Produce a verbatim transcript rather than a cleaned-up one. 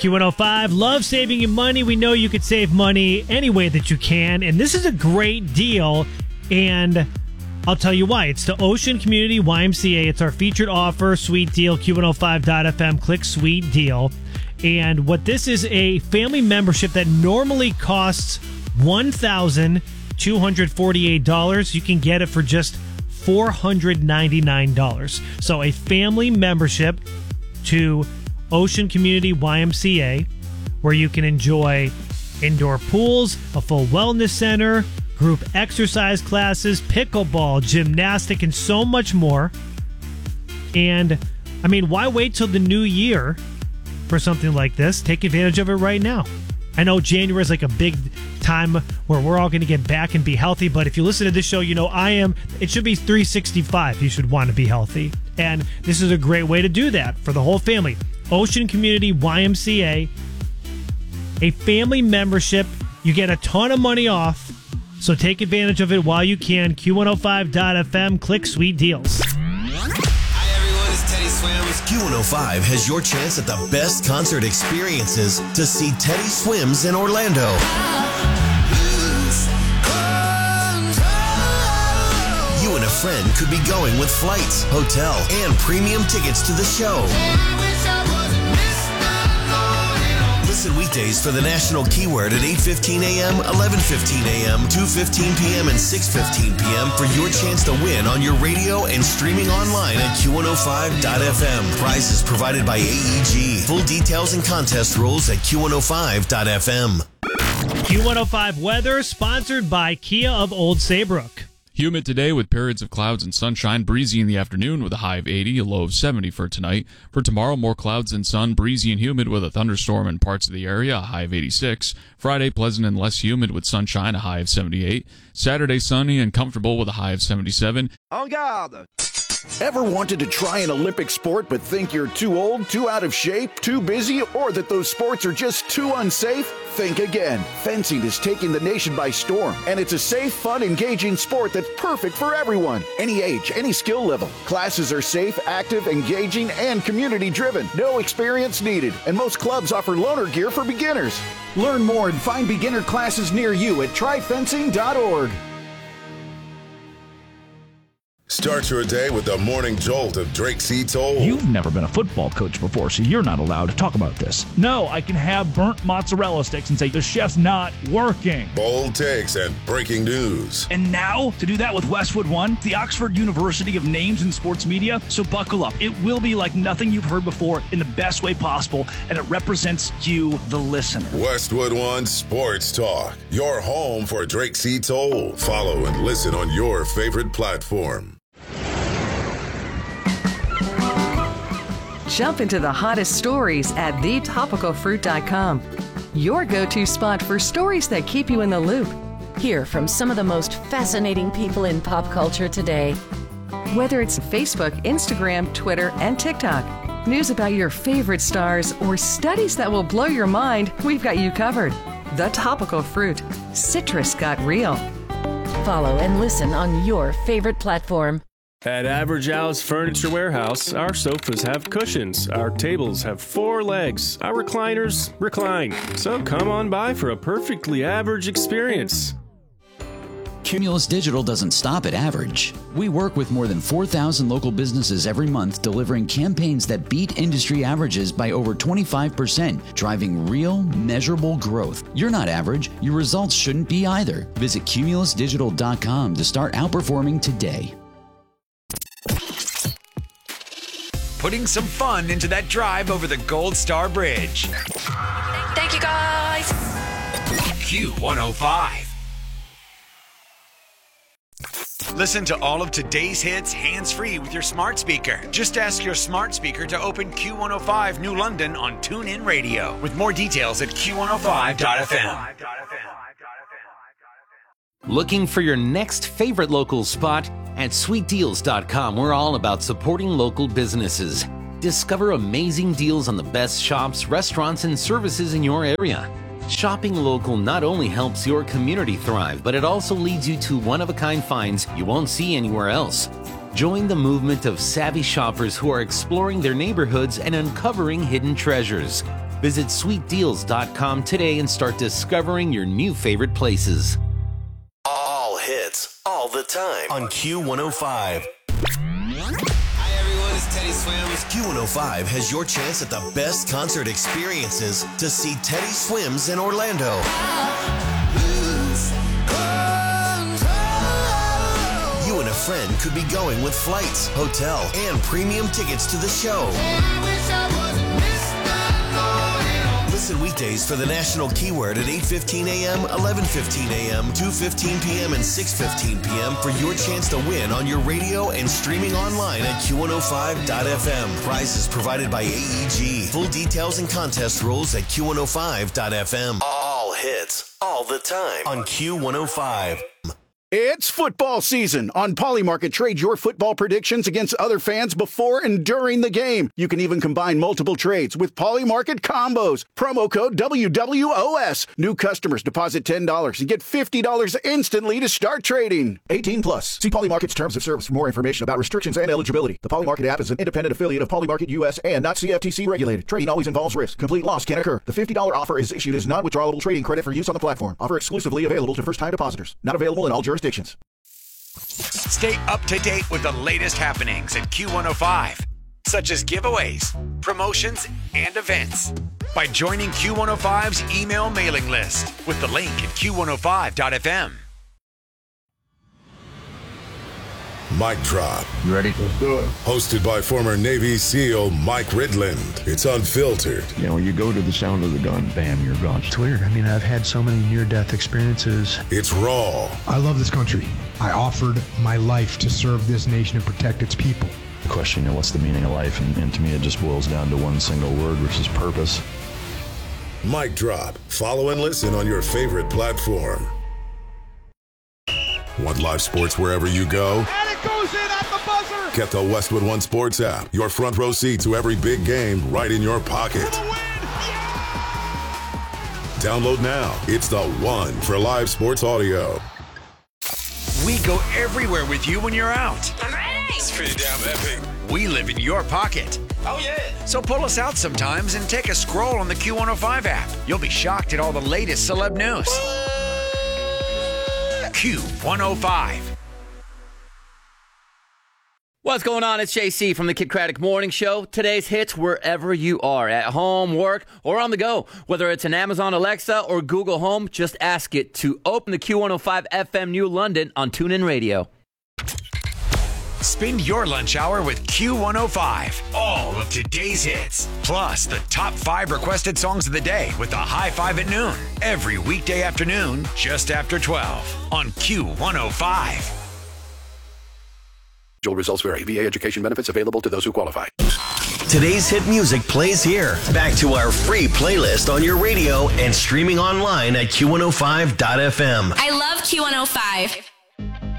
Q one oh five, love saving you money. We know you could save money any way that you can, and this is a great deal, and I'll tell you why. It's the Ocean Community Y M C A. It's our featured offer, sweet deal, Q one oh five dot f m, click sweet deal. And what this is, a family membership that normally costs one thousand two hundred forty-eight dollars. You can get it for just four hundred ninety-nine dollars. So a family membership to Ocean Community Y M C A, where you can enjoy indoor pools, a full wellness center, group exercise classes, pickleball, gymnastic, and so much more. And, I mean, why wait till the new year for something like this? Take advantage of it right now. I know January is like a big time where we're all going to get back and be healthy, but if you listen to this show, you know I am. It should be three sixty-five. You should want to be healthy. And this is a great way to do that for the whole family. Ocean Community Y M C A, a family membership. You get a ton of money off. So take advantage of it while you can. Q one oh five dot f m, click sweet deals. Hi everyone, it's Teddy Swims. Q one oh five has your chance at the best concert experiences to see Teddy Swims in Orlando. You and a friend could be going with flights, hotel, and premium tickets to the show. Listen weekdays for the national keyword at eight fifteen a.m., eleven fifteen a.m., two fifteen p.m., and six fifteen p.m. for your chance to win on your radio and streaming online at Q one oh five dot f m. Prizes provided by A E G. Full details and contest rules at Q one oh five dot f m. Q one oh five weather sponsored by Kia of Old Saybrook. Humid today with periods of clouds and sunshine, breezy in the afternoon with a high of eighty, a low of seventy for tonight. For tomorrow, more clouds and sun, breezy and humid with a thunderstorm in parts of the area, a high of eighty-six. Friday, pleasant and less humid with sunshine, a high of seventy-eight. Saturday, sunny and comfortable with a high of seventy-seven. En garde! Ever wanted to try an Olympic sport but think you're too old, too out of shape, too busy, or that those sports are just too unsafe? Think again. Fencing is taking the nation by storm, and it's a safe, fun, engaging sport that's perfect for everyone. Any age, any skill level. Classes are safe, active, engaging, and community-driven. No experience needed, and most clubs offer loaner gear for beginners. Learn more and find beginner classes near you at try fencing dot org. Start your day with the morning jolt of Drake C. Toll. You've never been a football coach before, so you're not allowed to talk about this. No, I can have burnt mozzarella sticks and say the chef's not working. Bold takes and breaking news. And now, to do that with Westwood One, the Oxford University of Names in Sports Media. So buckle up. It will be like nothing you've heard before in the best way possible, and it represents you, the listener. Westwood One Sports Talk, your home for Drake C. Toll. Follow and listen on your favorite platform. Jump into the hottest stories at the topical fruit dot com. Your go-to spot for stories that keep you in the loop. Hear from some of the most fascinating people in pop culture today. Whether it's Facebook, Instagram, Twitter, and TikTok, news about your favorite stars, or studies that will blow your mind, we've got you covered. The Topical Fruit. Citrus got real. Follow and listen on your favorite platform. At Average Al's Furniture Warehouse, our sofas have cushions, our tables have four legs, our recliners recline. So come on by for a perfectly average experience. Cumulus Digital doesn't stop at average. We work with more than four thousand local businesses every month, delivering campaigns that beat industry averages by over twenty-five percent, driving real, measurable growth. You're not average. Your results shouldn't be either. Visit cumulus digital dot com to start outperforming today. Putting some fun into that drive over the Gold Star Bridge. Thank you, guys. Q one oh five. Listen to all of today's hits hands-free with your smart speaker. Just ask your smart speaker to open Q one oh five New London on TuneIn Radio. With more details at Q one oh five dot f m. Looking for your next favorite local spot? At sweet deals dot com, we're all about supporting local businesses. Discover amazing deals on the best shops, restaurants, and services in your area. Shopping local not only helps your community thrive, but it also leads you to one-of-a-kind finds you won't see anywhere else. Join the movement of savvy shoppers who are exploring their neighborhoods and uncovering hidden treasures. Visit sweet deals dot com today and start discovering your new favorite places. All hits, all the time on Q one oh five. Hi everyone, it's Teddy Swims. Q one oh five has your chance at the best concert experiences to see Teddy Swims in Orlando. You and a friend could be going with flights, hotel, and premium tickets to the show. Listen weekdays for the National Keyword at eight fifteen a.m., eleven fifteen a.m., two fifteen p.m., and six fifteen p.m. for your chance to win on your radio and streaming online at Q one oh five dot f m. Prizes provided by A E G. Full details and contest rules at Q one oh five dot f m. All hits, all the time on Q one oh five. It's football season. On Polymarket, trade your football predictions against other fans before and during the game. You can even combine multiple trades with Polymarket combos. Promo code W W O S. New customers deposit ten dollars and get fifty dollars instantly to start trading. eighteen plus. See Polymarket's terms of service for more information about restrictions and eligibility. The Polymarket app is an independent affiliate of Polymarket U S and not C F T C regulated. Trading always involves risk. Complete loss can occur. The fifty dollars offer is issued as non-withdrawable trading credit for use on the platform. Offer exclusively available to first-time depositors. Not available in all jurisdictions. Stay up to date with the latest happenings at Q one oh five, such as giveaways, promotions, and events, by joining Q one oh five's email mailing list with the link at Q one oh five dot f m. Mic Drop. You ready? Let's do it. Hosted by former Navy SEAL Mike Ridland. It's unfiltered. You know, you go to the sound of the gun, bam, you're gone. It's weird. I mean, I've had so many near-death experiences. It's raw. I love this country. I offered my life to serve this nation and protect its people. The question, you know, what's the meaning of life? And, and to me, it just boils down to one single word, which is purpose. Mic Drop. Follow and listen on your favorite platform. Want live sports wherever you go? And it goes in at the buzzer! Get the Westwood One Sports app. Your front row seat to every big game right in your pocket. Download now. It's the one for live sports audio. We go everywhere with you when you're out. I'm ready! It's pretty damn epic. We live in your pocket. Oh, yeah. So pull us out sometimes and take a scroll on the Q one oh five app. You'll be shocked at all the latest celeb news. Q one oh five. What's going on? It's J C from the Kid Craddock Morning Show. Today's hits wherever you are, at home, work, or on the go. Whether it's an Amazon Alexa or Google Home, just ask it to open the Q one oh five F M New London on TuneIn Radio. Spend your lunch hour with Q one oh five. All of today's hits. Plus the top five requested songs of the day with the high five at noon. Every weekday afternoon, just after twelve on Q one oh five. Individual results vary. V A education benefits available to those who qualify. Today's hit music plays here. Back to our free playlist on your radio and streaming online at Q one oh five dot f m. I love Q one oh five.